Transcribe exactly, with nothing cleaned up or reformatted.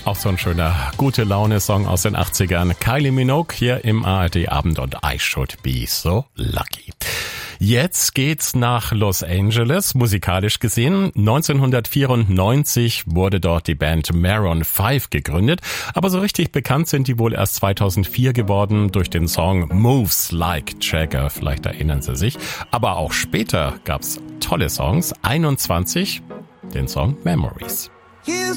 Auch so ein schöner Gute-Laune-Song aus den achtzigern. Kylie Minogue hier im A R D-Abend und I Should Be So Lucky. Jetzt geht's nach Los Angeles, musikalisch gesehen. neunzehnhundertvierundneunzig wurde dort die Band Maroon fünf gegründet, aber so richtig bekannt sind die wohl erst zweitausendvier geworden durch den Song Moves Like Jagger, vielleicht erinnern Sie sich. Aber auch später gab's tolle Songs, einundzwanzig, den Song Memories. Here's